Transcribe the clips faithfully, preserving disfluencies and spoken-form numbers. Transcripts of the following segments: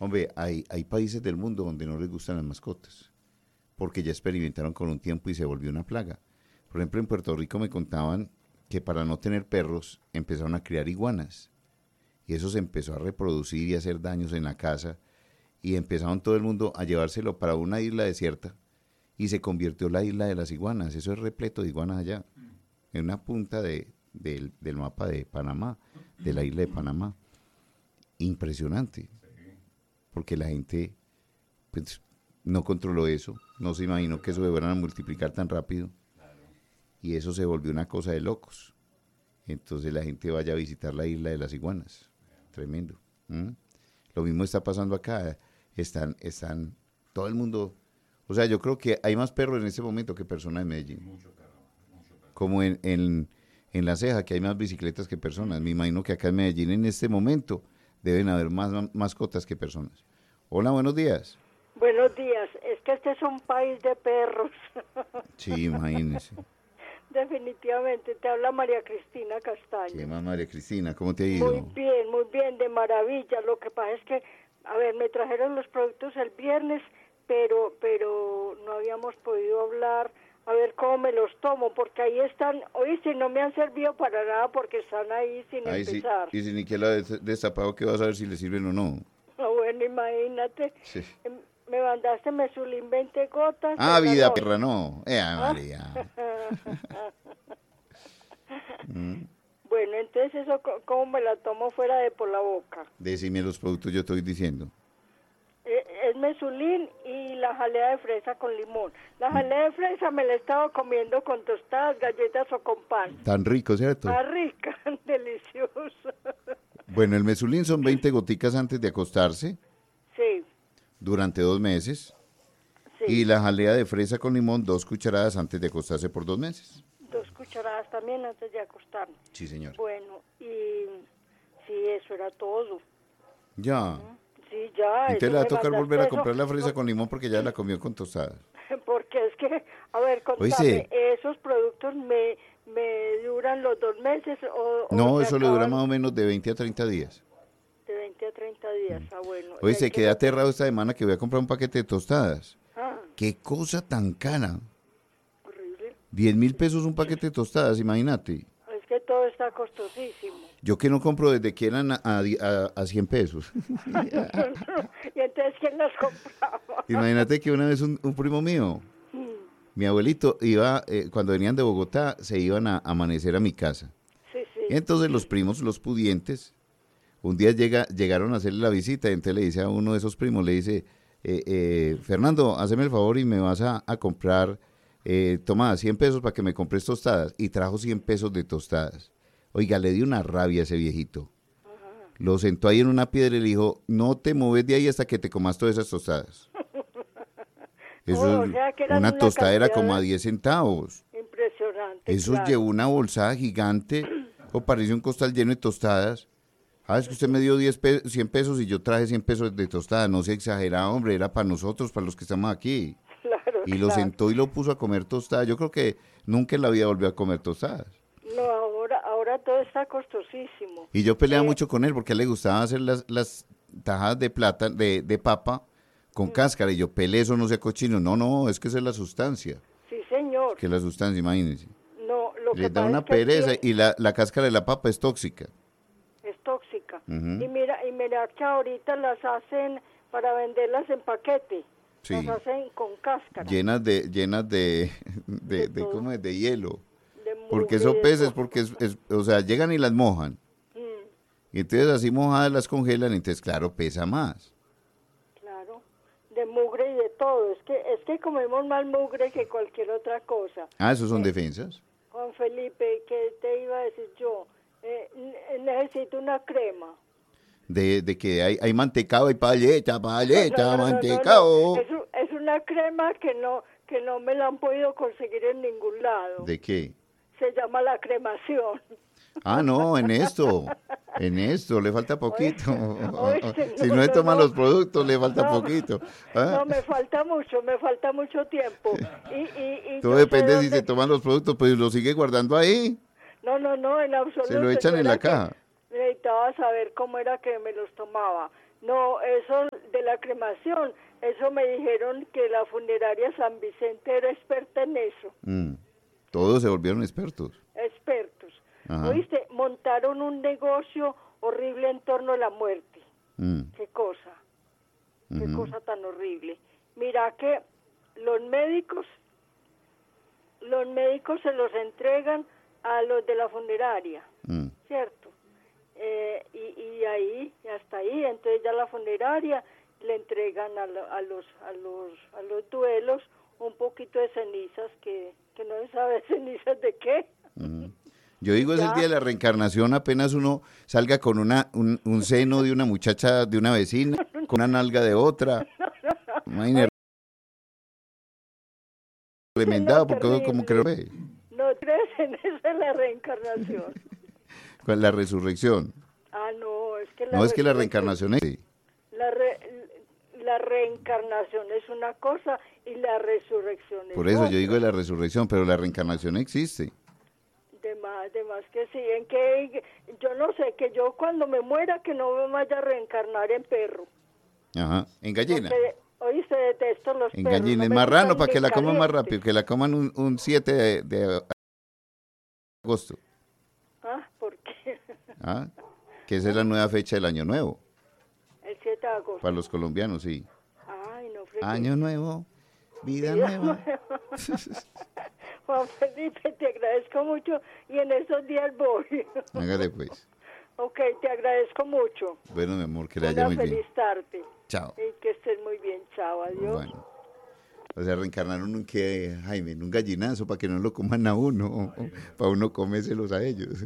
Hombre, hay, hay países del mundo donde no les gustan las mascotas, porque ya experimentaron con un tiempo y se volvió una plaga. Por ejemplo, en Puerto Rico me contaban que para no tener perros empezaron a criar iguanas. Y eso se empezó a reproducir y a hacer daños en la casa. Y empezaron todo el mundo a llevárselo para una isla desierta. Y se convirtió la isla de las iguanas. Eso es repleto de iguanas allá. En una punta de, del, del mapa de Panamá, de la isla de Panamá. Impresionante. Porque la gente pues, no controló eso. No se imaginó que eso se fueran a multiplicar tan rápido. Y eso se volvió una cosa de locos. Entonces la gente vaya a visitar la isla de las iguanas. Tremendo. ¿Mm? Lo mismo está pasando acá. Están, están, todo el mundo. O sea, yo creo que hay más perros en este momento que personas en Medellín. Mucho perro, mucho perro. Como en, en, en La Ceja, que hay más bicicletas que personas. Me imagino que acá en Medellín en este momento deben haber más mascotas que personas. Hola, buenos días. Buenos días. Es que este es un país de perros. Sí, imagínese. Definitivamente, te habla María Cristina Castaño. ¿Qué más, María Cristina? ¿Cómo te ha ido? Muy bien, muy bien, de maravilla. Lo que pasa es que, a ver, me trajeron los productos el viernes, pero pero no habíamos podido hablar, a ver cómo me los tomo, porque ahí están, oíste, no me han servido para nada porque están ahí sin ahí empezar. Sí, y si ni que la has destapado, ¿qué vas a ver si le sirven o no? No, bueno, imagínate. Sí. Me mandaste mesulín veinte gotas. Ah, vida no. Perra, no. Eh, María. mm. Bueno, entonces eso, ¿cómo me la tomo fuera de por la boca? Decime los productos, yo estoy diciendo. Eh, es mesulín y la jalea de fresa con limón. La jalea de fresa me la he estado comiendo con tostadas, galletas o con pan. Tan rico, ¿cierto? Tan rica, delicioso. Bueno, el mesulín son veinte goticas antes de acostarse. Sí. Durante dos meses. Sí. Y la jalea de fresa con limón, dos cucharadas antes de acostarse por dos meses. Dos cucharadas también antes de acostarme. Sí, señor. Bueno, y sí, eso era todo. Ya. Sí, ya. Entonces le va a tocar volver a comprar la fresa no. con limón porque ya la comió con tostadas. Porque es que, a ver, contame, esos productos me, me duran los dos meses o... No, o eso acaban... le dura más o menos de veinte a treinta días. De veinte a treinta días, ah, bueno. Oye, se quedé aterrado esta semana que voy a comprar un paquete de tostadas. Ah. Qué cosa tan cara. Horrible. diez mil pesos un paquete de tostadas, imagínate. Es que todo está costosísimo. Yo que no compro desde que eran a, a, a cien pesos. ¿Y entonces quién los compraba? Imagínate que una vez un, un primo mío, mm. mi abuelito, iba, eh, cuando venían de Bogotá, se iban a amanecer a mi casa. Sí, sí. Y entonces los primos, los pudientes, un día llega, llegaron a hacerle la visita y entonces le dice a uno de esos primos, le dice, eh, eh, Fernando, hazme el favor y me vas a, a comprar, eh, toma cien pesos para que me compres tostadas. Y trajo cien pesos de tostadas. Oiga, le dio una rabia a ese viejito. Ajá. Lo sentó ahí en una piedra y le dijo, no te mueves de ahí hasta que te comas todas esas tostadas. Eso, oh, o sea, que una tostada era como a diez centavos. Impresionante. Eso claro. Llevó una bolsada gigante, o parecía un costal lleno de tostadas. Ah, es que usted me dio diez pe- cien pesos y yo traje cien pesos de tostada. No se exagera, hombre, era para nosotros, para los que estamos aquí. Claro, y lo claro. sentó y lo puso a comer tostadas. Yo creo que nunca en la vida volvió a comer tostadas. No, ahora, ahora todo está costosísimo. Y yo peleaba eh, mucho con él porque a él le gustaba hacer las, las tajadas de plata, de, de papa con mm. cáscara. Y yo peleé, eso no sea cochino. No, no, es que esa es la sustancia. Sí, señor. Que la sustancia, imagínense. No, lo Le que da pasa una es que pereza tiene... y la, la cáscara de la papa es tóxica. Es tóxica. Uh-huh. Y mira, y mira que ahorita las hacen para venderlas en paquete. Sí. Las hacen con cáscara. Llenas de, llenas de, de, de, de ¿cómo es? De hielo. De porque son peces, porque es, es, o sea, llegan y las mojan. Mm. Y entonces así mojadas las congelan, entonces claro, pesa más. Claro, de mugre y de todo. Es que, es que comemos más mugre que cualquier otra cosa. Ah, ¿esos son eh, defensas? Juan Felipe, ¿qué te iba a decir yo? Eh, necesito una crema. De, de que hay, hay mantecado, hay paleta, paleta, no, no, no, mantecado. No, no. Es, es una crema que no, que no me la han podido conseguir en ningún lado. ¿De qué? Se llama la cremación. Ah, no, en esto, en esto, le falta poquito. Oíste, oíste, si no, no le no, toman no. los productos, le falta no, poquito. ¿Ah? No, me falta mucho, me falta mucho tiempo. Y, y, y Todo depende dónde... si se toman los productos, pues lo sigue guardando ahí. No, no, no, en absoluto. Se lo echan en la caja. Necesitaba saber cómo era que me los tomaba. No, eso de la cremación. Eso me dijeron que la funeraria San Vicente era experta en eso. Mm. Todos se volvieron expertos. Expertos. Ajá. ¿Oíste? Montaron un negocio horrible en torno a la muerte. Mm. Qué cosa. Qué Ujú. cosa tan horrible. Mira que los médicos, los médicos se los entregan a los de la funeraria, Mm. ¿cierto? Eh, y, y ahí, hasta ahí, entonces ya la funeraria le entregan a, lo- a los a los a los duelos un poquito de cenizas que, que no se sabe cenizas de qué. Ujú. Yo digo, es el Ya. día de la reencarnación, apenas uno salga con una un, un seno de una muchacha, de una vecina, con una nalga de otra. Imagínate, remendado, porque uno como que lo ve. No crees en eso de la reencarnación. Con la resurrección. Ah, no, es que la No es que la resurrección- reencarnación es... La, re- la reencarnación es una cosa y la resurrección es Por eso otra. yo digo de la resurrección, pero la reencarnación existe. De más, de más que sí. En que yo no sé, que yo cuando me muera que no me vaya a reencarnar en perro. Ajá. En gallina. Porque, oíste, detesto los En perros. gallina. no En me marrano, gustan para que ni la coman más calientes. rápido, que la coman un, un siete de, de agosto. Ah, ¿por qué? ¿Ah? Que esa es la nueva fecha del año nuevo. El siete de agosto. Para los colombianos, sí. Ay, no fregues. Año nuevo, vida Vida nueva. Juan Felipe, te agradezco mucho y en esos días voy. Hágale pues. Ok, te agradezco mucho. Bueno, mi amor, que le Una haya muy feliz bien. tarde. Chao. Y que estés muy bien. Chao, adiós. Bueno. O sea, reencarnaron un que, Jaime, en un gallinazo para que no lo coman a uno, para uno comérselos a ellos.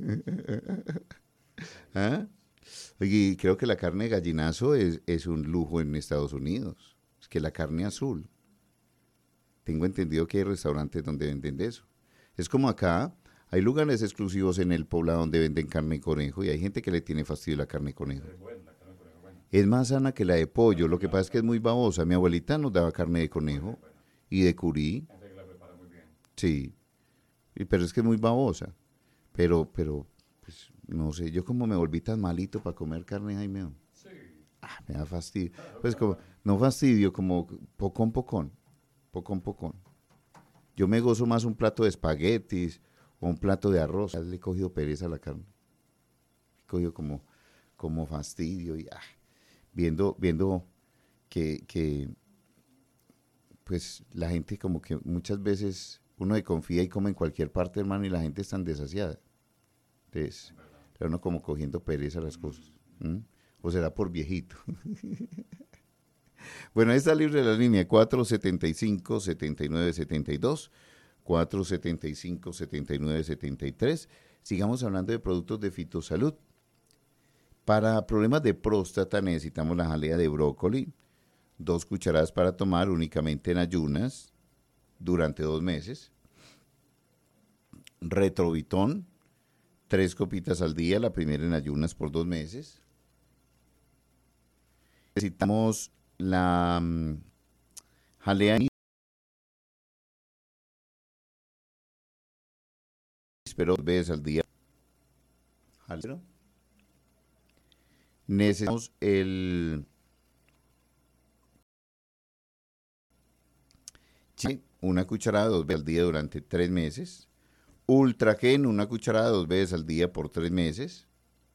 ¿Ah? Oye, creo que la carne de gallinazo es, es un lujo en Estados Unidos. Es que la carne azul. Tengo entendido que hay restaurantes donde venden de eso. Es como acá, hay lugares exclusivos en el poblado donde venden carne de conejo y hay gente que le tiene fastidio la carne de conejo. Es más sana que la de pollo, lo que pasa es que es muy babosa. Mi abuelita nos daba carne de conejo y de curí. Sí, y- pero es que es muy babosa. Pero, pero, pues, no sé, yo como me volví tan malito para comer carne, Jaime. Ah, me da fastidio. Pues como, no fastidio, como pocón, pocón, pocón, pocón. Yo me gozo más un plato de espaguetis o un plato de arroz. Ya le he cogido pereza a la carne. He cogido como, como fastidio y ah, viendo, viendo que, que, pues la gente como que muchas veces uno se confía y come en cualquier parte, hermano, y la gente es tan desasiada. Entonces, pero uno como cogiendo pereza a las cosas. ¿Mm? ¿O será por viejito? Bueno, ahí está libre la línea cuatro setenta y cinco, setenta y nueve setenta y dos, cuatro setenta y cinco, setenta y nueve setenta y tres. Sigamos hablando de productos de fitosalud. Para problemas de próstata necesitamos la jalea de brócoli, dos cucharadas para tomar únicamente en ayunas durante dos meses. Retrovitón, tres copitas al día, la primera en ayunas por dos meses. Necesitamos la um, jalea pero dos veces al día. Jaleo. Necesitamos el chile, una cucharada dos veces al día durante tres meses. Ultragen, una cucharada dos veces al día por tres meses.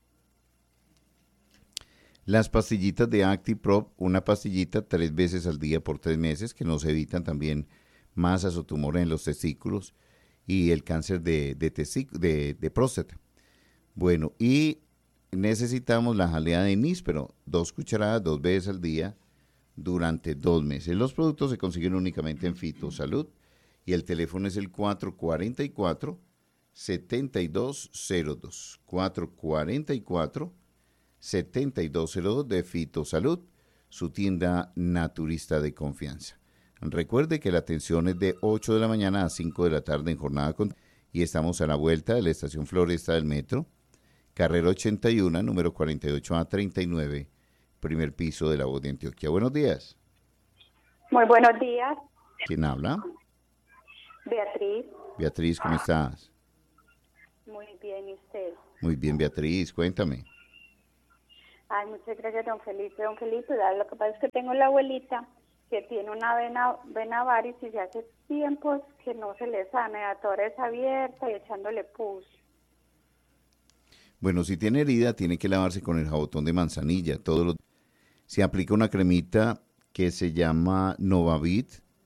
Las pastillitas de ActiProp, una pastillita tres veces al día por tres meses, que nos evitan también masas o tumores en los testículos y el cáncer de, de, testic- de, de próstata. Bueno, y necesitamos la jalea de níspero, dos cucharadas dos veces al día durante dos meses. Los productos se consiguen únicamente en Fitosalud y el teléfono es el cuatro cuatro cuatro, siete dos cero dos. cuatro cuatro cuatro, siete dos cero dos de Fitosalud, su tienda naturista de confianza. Recuerde que la atención es de ocho de la mañana a cinco de la tarde en jornada con y estamos a la vuelta de la estación Floresta del Metro, carrera ochenta y uno, número cuarenta y ocho A treinta y nueve, primer piso de La Voz de Antioquia. Buenos días. Muy buenos días, ¿Quién habla? Beatriz. Beatriz, ¿cómo estás? Muy bien, ¿y usted? Muy bien, Beatriz, cuéntame. Ay, muchas gracias, don Felipe. Don Felipe, ¿verdad? Lo que pasa es que tengo la abuelita que tiene una vena, vena varis y ya hace tiempos que no se le sana, la tora es abierta y echándole pus. Bueno, si tiene herida, tiene que lavarse con el jabotón de manzanilla. Todos los... Se aplica una cremita que se llama Novavit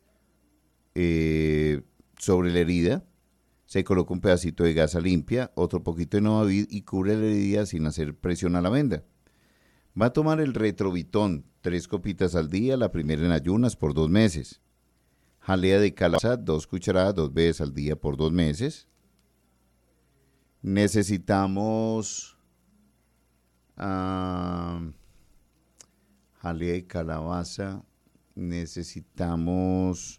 eh, sobre la herida. Se coloca un pedacito de gasa limpia, otro poquito de Novavit y cubre la herida sin hacer presión a la venda. Va a tomar el Retrovitón, tres copitas al día, la primera en ayunas por dos meses. Jalea de calabaza, dos cucharadas, dos veces al día por dos meses. Necesitamos uh, jalea de calabaza, necesitamos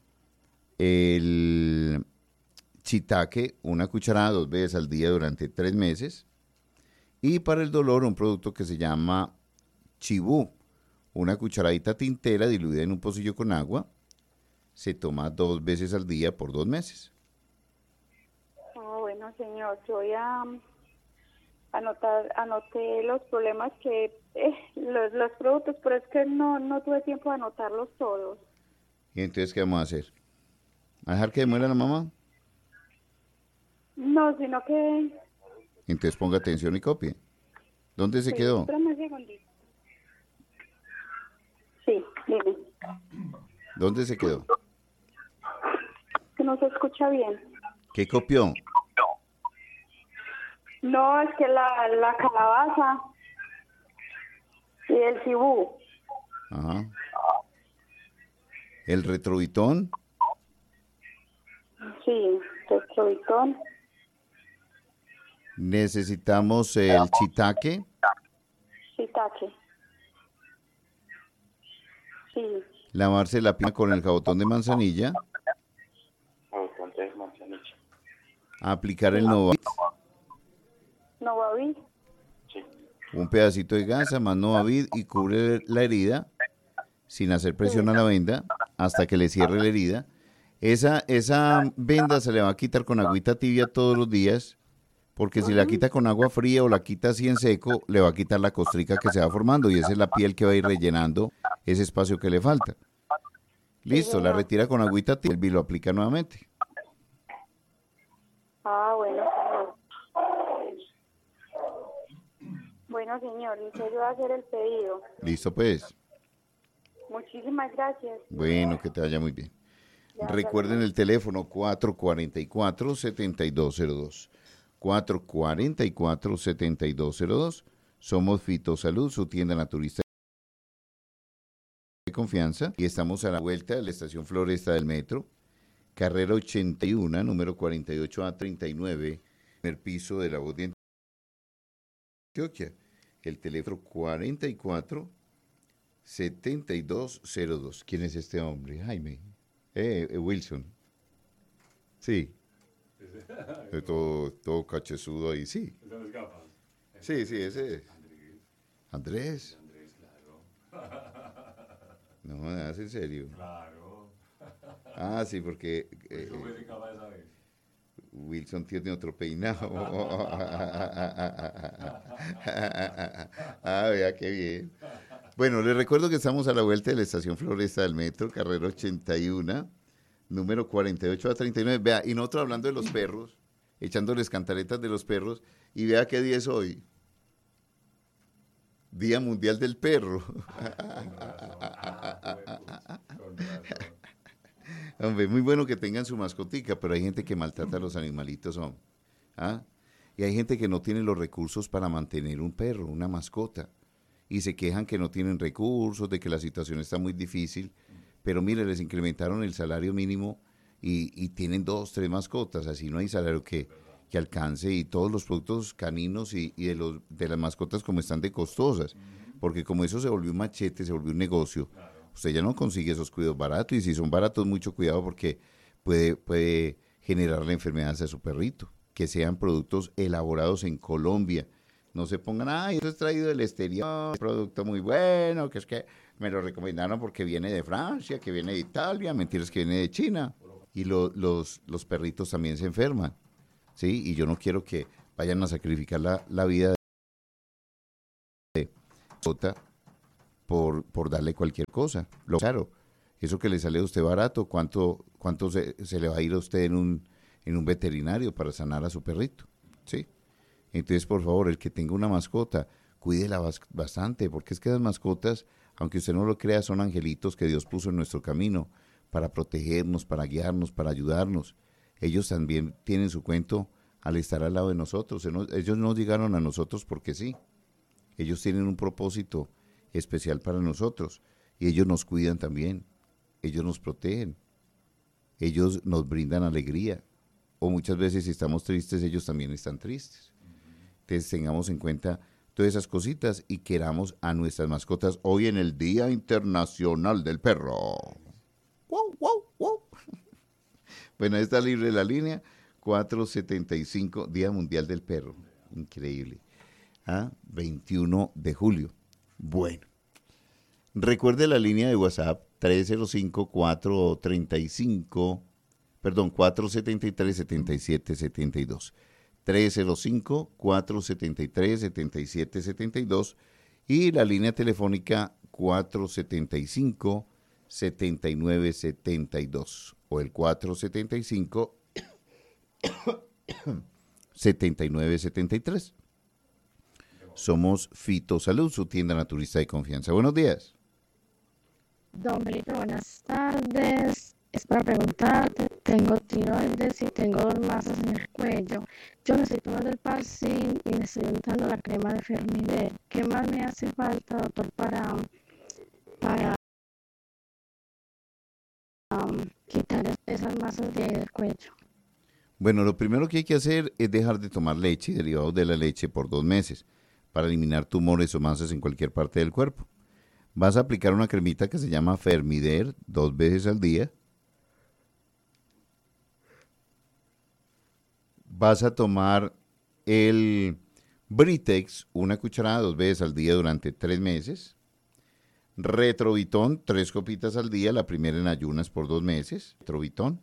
el shiitake, una cucharada, dos veces al día durante tres meses. Y para el dolor, un producto que se llama chibú, una cucharadita tintera diluida en un pocillo con agua, se toma dos veces al día por dos meses. Oh, bueno, señor, yo voy a anotar, anoté los problemas que, eh, los, los productos, pero es que no, no tuve tiempo de anotarlos todos. ¿Y entonces qué vamos a hacer? ¿A dejar que muera la mamá? No, sino que... Entonces ponga atención y copie. ¿Dónde se sí, quedó? Espérame un segundito. Sí, dime. ¿Dónde se quedó? Que no se escucha bien. ¿Qué copió? No, es que la, la calabaza y el cibú. Ajá. ¿El retrovitón? Sí, retrovitón. Necesitamos el shiitake. Shiitake. Sí. Lavarse la piel con el jabotón de manzanilla. Jabotón de manzanilla. Aplicar el Novavit. Novavit. Sí. Un pedacito de gasa más Novavit y cubre la herida sin hacer presión a la venda hasta que le cierre la herida. Esa, esa venda se le va a quitar con agüita tibia todos los días, porque si la quita con agua fría o la quita así en seco, le va a quitar la costrica que se va formando y esa es la piel que va a ir rellenando ese espacio que le falta. Listo, la retira con agüita tibia y lo aplica nuevamente. Ah, bueno, señor. Bueno, señor, entonces yo voy a hacer el pedido. Listo, pues. Muchísimas gracias. Bueno, que te vaya muy bien. Ya, Recuerden el teléfono cuatro cuatro cuatro, siete dos cero dos. cuatro cuatro cuatro, siete dos cero dos. Somos Fitosalud, su tienda naturista de confianza. Y estamos a la vuelta de la estación Floresta del Metro. Carrera ochenta y uno, número cuarenta y ocho A treinta y nueve. Primer piso de la voz de Antioquia. El teléfono cuarenta y cuatro, setenta y dos cero dos. ¿Quién es este hombre? Jaime. Eh, eh, Wilson. Sí. Eh, todo, todo cachezudo ahí, sí. Sí, sí, ese es. Andrés. Andrés, claro. No, me das en serio. Claro. Ah, sí, porque eh, Eso fue de capa esa vez. Wilson tiene otro peinado. Ah, vea qué bien. Bueno, les recuerdo que estamos a la vuelta de la estación Floresta del Metro, carrera ochenta y uno, número cuarenta y ocho A treinta y nueve. Vea, y nosotros hablando de los perros, echándoles cantaretas de los perros, y vea qué día es hoy. Día Mundial del Perro. Hombre, muy bueno que tengan su mascotica, pero hay gente que maltrata a los animalitos, hombre. ¿Ah? Y hay gente que no tiene los recursos para mantener un perro, una mascota. Y se quejan que no tienen recursos, de que la situación está muy difícil. Pero mire, les incrementaron el salario mínimo y, y tienen dos, tres mascotas. Así no hay salario que, que alcance. Y todos los productos caninos y, y de, los, de las mascotas como están de costosas. Porque como eso se volvió un machete, se volvió un negocio, usted ya no consigue esos cuidados baratos. Y si son baratos, mucho cuidado porque puede, puede generarle enfermedades a su perrito. Que sean productos elaborados en Colombia. No se pongan, ay, eso es traído del exterior, es producto muy bueno, que es que me lo recomendaron porque viene de Francia, que viene de Italia, mentiras que viene de China. Y lo, los, los perritos también se enferman, ¿sí? Y yo no quiero que vayan a sacrificar la, la vida de, mascota por, por darle cualquier cosa. Lo claro, eso que le sale a usted barato, ¿cuánto, cuánto se, se le va a ir a usted en un, en un veterinario para sanar a su perrito? ¿Sí? Entonces, por favor, el que tenga una mascota, cuídela bas- bastante, porque es que las mascotas, aunque usted no lo crea, son angelitos que Dios puso en nuestro camino para protegernos, para guiarnos, para ayudarnos. Ellos también tienen su cuento al estar al lado de nosotros. Ellos no llegaron a nosotros porque sí. Ellos tienen un propósito especial para nosotros y ellos nos cuidan también. Ellos nos protegen. Ellos nos brindan alegría. O muchas veces si estamos tristes, ellos también están tristes. Entonces tengamos en cuenta todas esas cositas y queramos a nuestras mascotas hoy en el Día Internacional del Perro. ¡Wow, wow, wow! Bueno, está libre la línea cuatrocientos setenta y cinco, Día Mundial del Perro. Increíble. ¿Ah? veintiuno de julio. Bueno. Recuerde la línea de WhatsApp tres cero cinco, cuatro tres cinco, perdón, cuatro siete tres, siete siete siete dos. tres cero cinco, cuatro siete tres, siete siete siete dos y la línea telefónica cuatro siete cinco, siete nueve siete dos o el cuatro siete cinco, siete nueve siete tres. Somos Fitosalud, su tienda naturista de confianza. Buenos días. Don Felipe, buenas tardes. Es para preguntarte, tengo tiroides y tengo dos masas en el cuello. Yo necesito más del Parsin y me estoy untando la crema de Fermider. ¿Qué más me hace falta, doctor, para, para um, quitar esas masas de ahí del cuello? Bueno, lo primero que hay que hacer es dejar de tomar leche y derivados de la leche por dos meses para eliminar tumores o masas en cualquier parte del cuerpo. Vas a aplicar una cremita que se llama Fermider dos veces al día. Vas a tomar el Britex, una cucharada dos veces al día durante tres meses. Retrovitón, tres copitas al día, la primera en ayunas por dos meses. Retrovitón.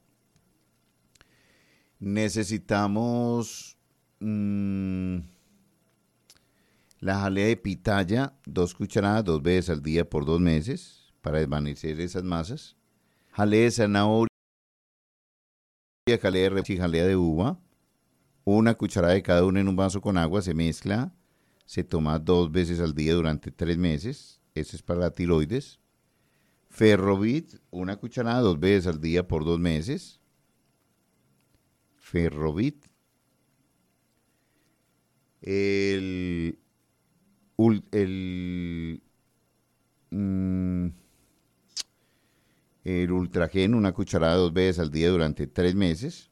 Necesitamos mmm, la jalea de pitaya, dos cucharadas, dos veces al día por dos meses, para desvanecer esas masas. Jalea de zanahoria, jalea de repollo y jalea de uva. Una cucharada de cada una en un vaso con agua, se mezcla, se toma dos veces al día durante tres meses. Eso es para la tiroides. Ferrovit, una cucharada, dos veces al día por dos meses. Ferrovit. El, el, mm, el Ultragen, una cucharada dos veces al día durante tres meses.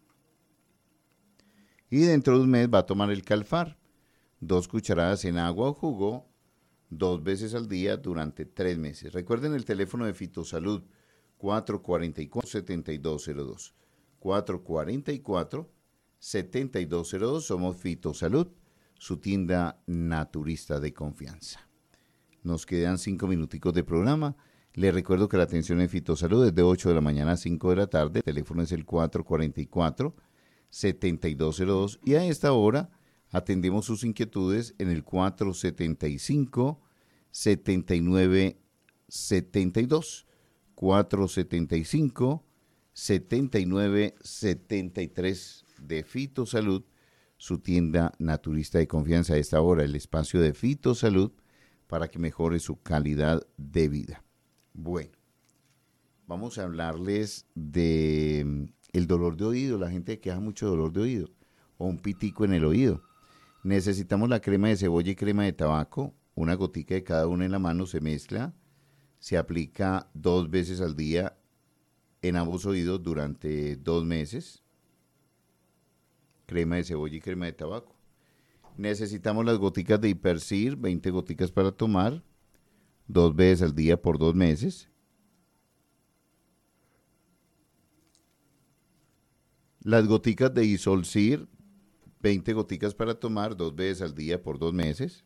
Y dentro de un mes va a tomar el Calfar, dos cucharadas en agua o jugo, dos veces al día durante tres meses. Recuerden el teléfono de Fitosalud, cuatro cuatro cuatro, siete dos cero dos. cuatro cuatro cuatro, siete dos cero dos. Somos Fitosalud, su tienda naturista de confianza. Nos quedan cinco minuticos de programa. Les recuerdo que la atención en Fitosalud es de ocho de la mañana a cinco de la tarde. El teléfono es el cuatro cuatro cuatro, siete dos cero dos y a esta hora atendemos sus inquietudes en el cuatro siete cinco, siete nueve siete dos. cuatro siete cinco, siete nueve siete tres de Fitosalud, su tienda naturista de confianza. A esta hora el espacio de Fitosalud para que mejore su calidad de vida. Bueno, vamos a hablarles de el dolor de oído. La gente queja mucho de dolor de oído o un pitico en el oído. Necesitamos la crema de cebolla y crema de tabaco, una gotica de cada una en la mano, se mezcla, se aplica dos veces al día en ambos oídos durante dos meses. Crema de cebolla y crema de tabaco. Necesitamos las goticas de Hipercir, veinte goticas para tomar, dos veces al día por dos meses. Las goticas de Isolcir, veinte goticas para tomar, dos veces al día por dos meses.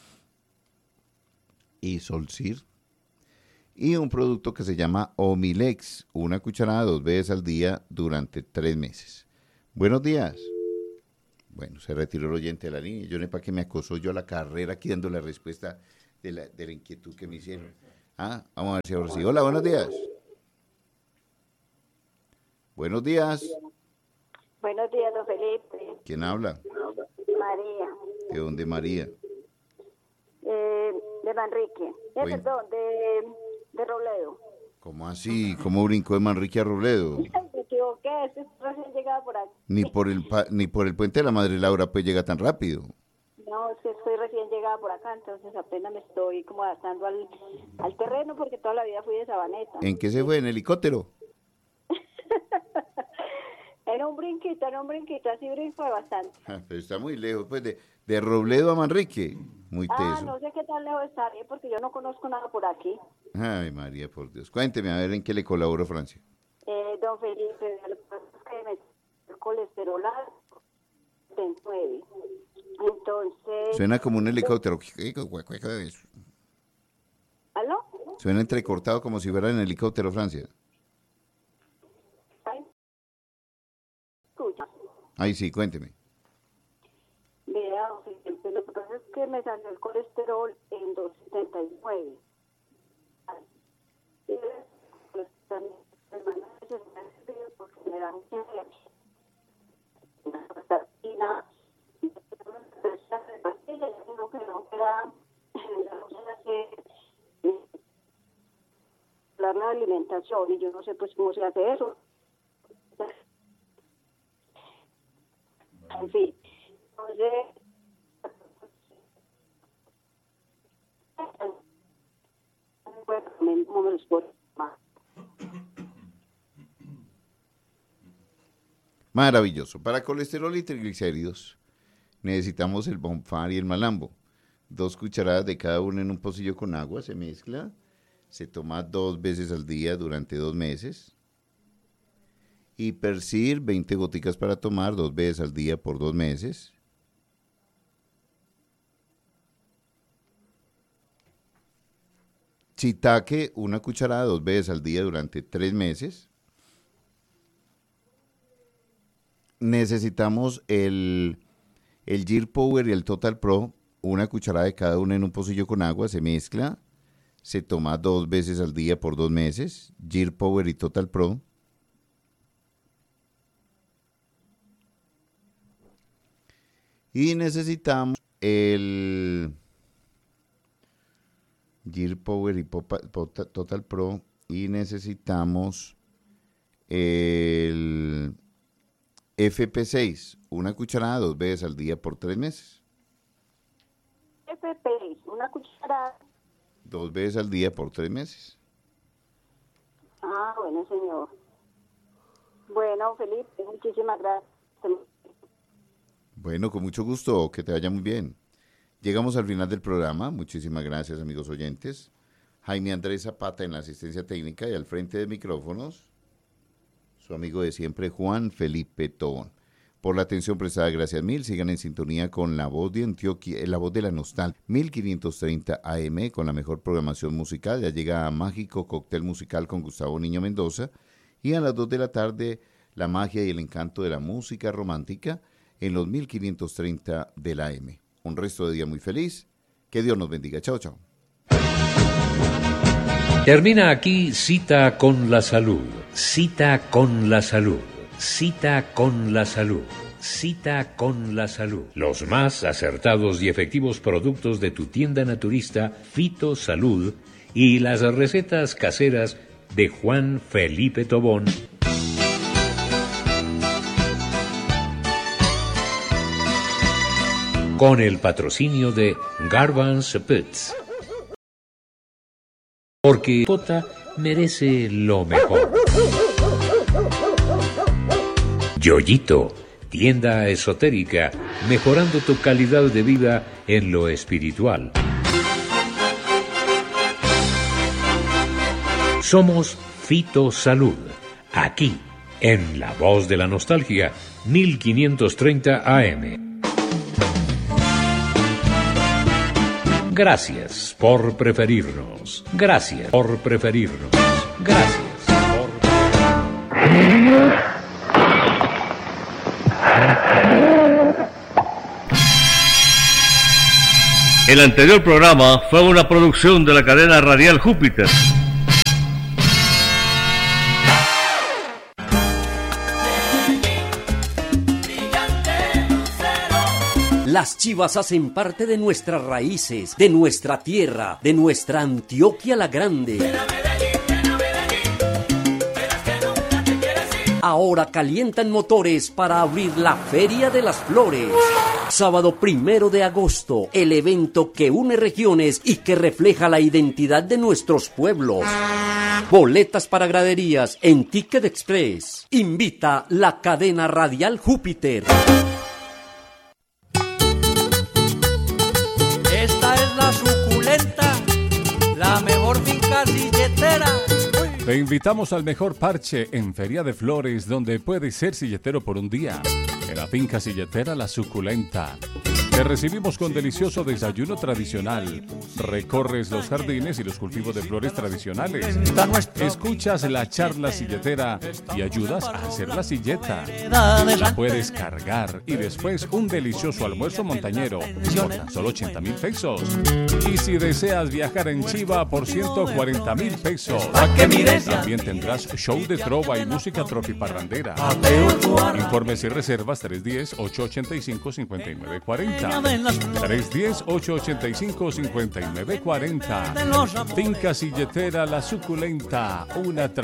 Isolcir. Y un producto que se llama Omilex, una cucharada dos veces al día durante tres meses. Buenos días. Bueno, se retiró el oyente de la línea. Yo no sé para qué me acosó yo a la carrera aquí dando la respuesta de la, de la inquietud que me hicieron. Ah, vamos a ver si ahora sí. Hola, buenos días. Buenos días. Buenos días, don Felipe. ¿Quién habla? María. ¿De dónde, María? Eh, de Manrique. Eh, Bueno. Perdón, de, de Robledo. ¿Cómo así? ¿Cómo brincó de Manrique a Robledo? Me equivoqué, estoy recién llegada por aquí. Ni por el pa- ni por el puente de la Madre Laura pues llega tan rápido. No, es que estoy recién llegada por acá, entonces apenas me estoy como adaptando al, al terreno porque toda la vida fui de Sabaneta. ¿En qué se fue? ¿En helicóptero? Era un brinquito, era un brinquito, así brinco bastante. Ah, pero está muy lejos, pues, de, de Robledo a Manrique. Muy Ah, teso. no sé qué tan lejos estaré porque yo no conozco nada por aquí. Ay, María, por Dios. Cuénteme, a ver en qué le colaboro, Francia. Eh, don Felipe, lo que pasa es que me el colesterol alto, de nueve. Entonces... Suena como un helicóptero. ¿Aló? Suena entrecortado como si fuera en helicóptero, Francia. Ay, escucha. Ay, sí, cuénteme. Vea, don Felipe, lo que pasa es que me salió el colesterol en doscientos setenta y nueve. Y pues también hermanas se me han servido porque me dan mucha alergia. Una pastina, de pastillas, ya tengo que no queda, no sé hacer la alimentación y yo no sé pues cómo se hace eso. En fin, entonces bueno, me, no me los puedo tomar. Maravilloso. Para colesterol y triglicéridos necesitamos el Bonfar y el Malambo. Dos cucharadas de cada uno en un pocillo con agua, se mezcla, se toma dos veces al día durante dos meses. Hipersir, veinte goticas para tomar dos veces al día por dos meses. Shiitake, una cucharada dos veces al día durante tres meses. Necesitamos el, el Gear Power y el Total Pro, una cucharada de cada uno en un pocillo con agua, se mezcla, se toma dos veces al día por dos meses, Gear Power y Total Pro. Y necesitamos el Gear Power y Popa, Pota, Total Pro y necesitamos el F P seis, una cucharada dos veces al día por tres meses. F P, una cucharada. Dos veces al día por tres meses. Ah, bueno, señor. Bueno, Felipe, muchísimas gracias. Bueno, con mucho gusto, que te vaya muy bien. Llegamos al final del programa. Muchísimas gracias, amigos oyentes. Jaime Andrés Zapata en la asistencia técnica y al frente de micrófonos, su amigo de siempre, Juan Felipe Tobón. Por la atención prestada, gracias mil. Sigan en sintonía con La Voz de Antioquia, La Voz de la Nostalgia, mil quinientos treinta A M, con la mejor programación musical. Ya llega a Mágico Cóctel Musical con Gustavo Niño Mendoza. Y a las dos de la tarde, la magia y el encanto de la música romántica en los mil quinientos treinta de la A M. Un resto de día muy feliz. Que Dios nos bendiga. Chao, chao. Termina aquí Cita con la Salud. Cita con la Salud. Cita con la Salud. Cita con la Salud. Los más acertados y efectivos productos de tu tienda naturista Fito Salud y las recetas caseras de Juan Felipe Tobón. Con el patrocinio de Garvans Pets. Porque Jota merece lo mejor. Yoyito, tienda esotérica, mejorando tu calidad de vida en lo espiritual. Somos Fito Salud, aquí, en La Voz de la Nostalgia, mil quinientos treinta A M. Gracias por preferirnos. Gracias por preferirnos. Gracias por preferirnos. El anterior programa fue una producción de la cadena radial Júpiter. Las Chivas hacen parte de nuestras raíces, de nuestra tierra, de nuestra Antioquia la Grande. Ahora calientan motores para abrir la Feria de las Flores. Sábado primero de agosto, el evento que une regiones y que refleja la identidad de nuestros pueblos. Boletas para graderías en Ticket Express. Invita la cadena radial Júpiter. Esta es la suculenta, la mejor finca silletera. Te invitamos al mejor parche en Feria de Flores, donde puedes ser silletero por un día. En la finca silletera La Suculenta. Te recibimos con delicioso desayuno tradicional. Recorres los jardines y los cultivos de flores tradicionales. Escuchas la charla silletera y ayudas a hacer la silleta. La puedes cargar y después un delicioso almuerzo montañero por tan solo ochenta mil pesos. Y si deseas viajar en Chiva por ciento cuarenta mil pesos. También tendrás show de trova y música tropiparrandera. Informes y reservas tres uno cero, ocho ocho cinco, cinco nueve cuatro cero. tres uno cero, ocho ocho cinco, cinco nueve cuatro cero. Finca Silletera La Suculenta, una